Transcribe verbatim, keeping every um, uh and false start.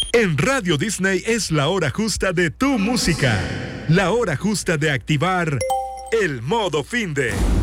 En Radio Disney es la hora justa de tu música. La hora justa de activar el modo finde.